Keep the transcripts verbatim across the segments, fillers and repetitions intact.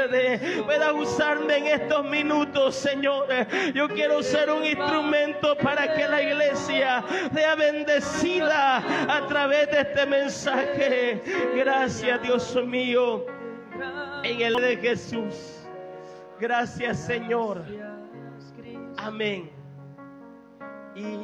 tarde puedas usarme en estos minutos, Señor. Yo quiero ser un instrumento para que la iglesia sea bendecida a través de este mensaje. Gracias, Dios mío, en el nombre de Jesús. Gracias, Señor. Amén y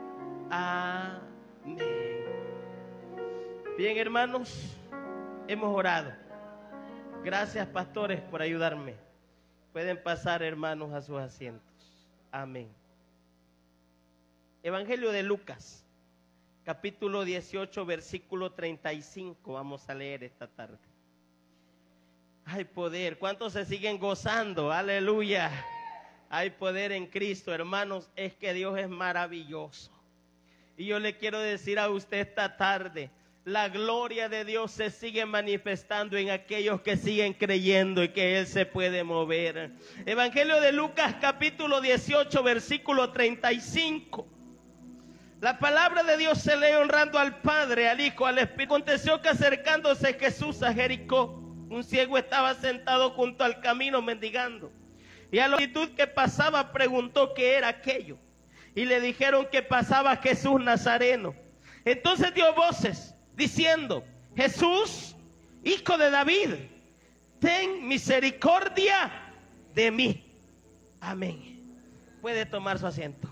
amén. Bien, hermanos, hemos orado. Gracias, pastores, por ayudarme. Pueden pasar, hermanos, a sus asientos. Amén. Evangelio de Lucas, capítulo dieciocho, versículo treinta y cinco. Vamos a leer esta tarde. Hay poder. ¿Cuántos se siguen gozando? Aleluya. Hay poder en Cristo, hermanos. Es que Dios es maravilloso. Y yo le quiero decir a usted esta tarde, la gloria de Dios se sigue manifestando en aquellos que siguen creyendo y que Él se puede mover. Evangelio de Lucas, capítulo dieciocho, versículo treinta y cinco. La palabra de Dios se lee honrando al Padre, al Hijo, al Espíritu. Aconteció que acercándose Jesús a Jericó, un ciego estaba sentado junto al camino mendigando. Y a la multitud que pasaba preguntó qué era aquello. Y le dijeron que pasaba Jesús Nazareno. Entonces dio voces diciendo: Jesús, hijo de David, ten misericordia de mí. Amén. Puede tomar su asiento.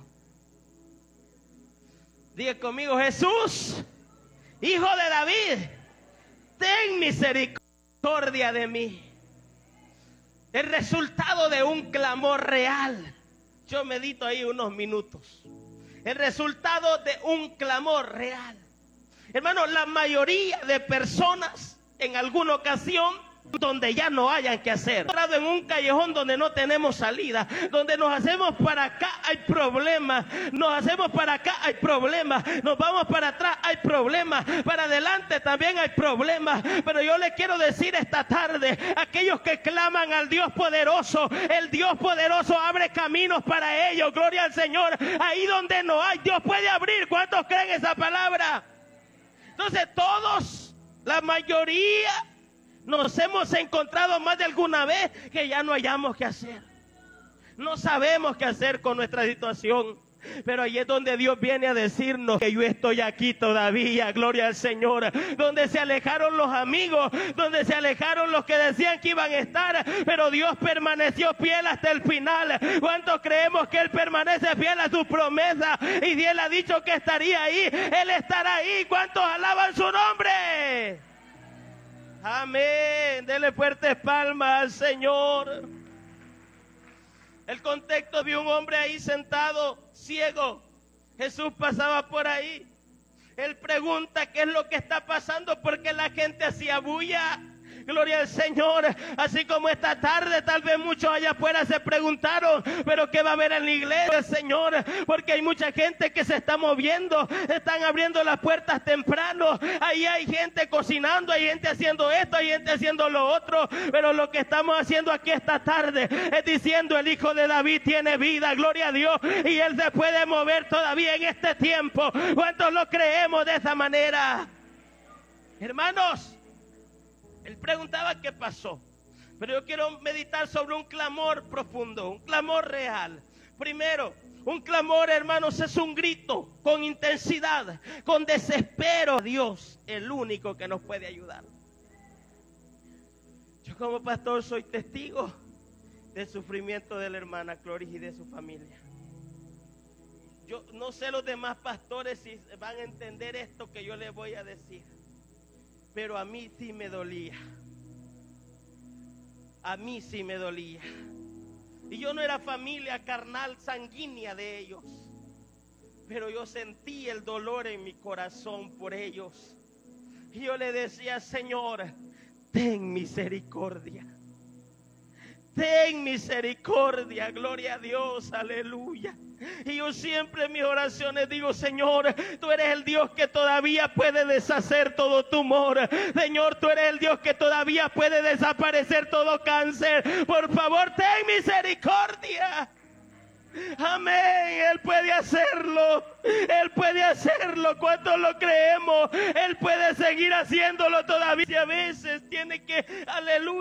Diga conmigo: Jesús, hijo de David, ten misericordia de mí. El resultado de un clamor real. Yo medito ahí unos minutos. El resultado de un clamor real. Hermano, la mayoría de personas en alguna ocasión donde ya no hayan que hacer, en un callejón donde no tenemos salida, donde nos hacemos para acá hay problemas, nos hacemos para acá hay problemas, nos vamos para atrás hay problemas, para adelante también hay problemas. Pero yo le quiero decir esta tarde, aquellos que claman al Dios poderoso, el Dios poderoso abre caminos para ellos. Gloria al Señor. Ahí donde no hay, Dios puede abrir. ¿Cuántos creen esa palabra? Entonces todos, la mayoría, nos hemos encontrado más de alguna vez que ya no hayamos qué hacer. No sabemos qué hacer con nuestra situación. Pero ahí es donde Dios viene a decirnos que yo estoy aquí todavía, gloria al Señor. Donde se alejaron los amigos, donde se alejaron los que decían que iban a estar, pero Dios permaneció fiel hasta el final. ¿Cuántos creemos que Él permanece fiel a su promesa? Y si Él ha dicho que estaría ahí, Él estará ahí. ¿Cuántos alaban su nombre? Amén. Dele fuertes palmas al Señor. El contexto de un hombre ahí sentado, ciego. Jesús pasaba por ahí. Él pregunta qué es lo que está pasando, porque la gente hacía bulla. Gloria al Señor. Así como esta tarde tal vez muchos allá afuera se preguntaron, pero ¿qué va a haber en la iglesia, Señor? Porque hay mucha gente que se está moviendo, están abriendo las puertas temprano. Ahí hay gente cocinando, hay gente haciendo esto, hay gente haciendo lo otro. Pero lo que estamos haciendo aquí esta tarde es diciendo: el Hijo de David tiene vida, gloria a Dios, y Él se puede mover todavía en este tiempo. ¿Cuántos lo creemos de esa manera? Hermanos, Él preguntaba qué pasó, pero yo quiero meditar sobre un clamor profundo, un clamor real. Primero, un clamor, hermanos, es un grito con intensidad, con desespero. Dios, el único que nos puede ayudar. Yo como pastor soy testigo del sufrimiento de la hermana Cloris y de su familia. Yo no sé los demás pastores si van a entender esto que yo les voy a decir, pero a mí sí me dolía. A mí sí me dolía. Y yo no era familia carnal, sanguínea de ellos, pero yo sentí el dolor en mi corazón por ellos. Y yo le decía: Señor, ten misericordia. Ten misericordia, gloria a Dios, aleluya. Y yo siempre en mis oraciones digo: Señor, tú eres el Dios que todavía puede deshacer todo tumor. Señor, tú eres el Dios que todavía puede desaparecer todo cáncer. Por favor, ten misericordia. Amén. Él puede hacerlo. Él puede hacerlo. ¿Cuántos lo creemos? Él puede seguir haciéndolo todavía. Y a veces tiene que, aleluya.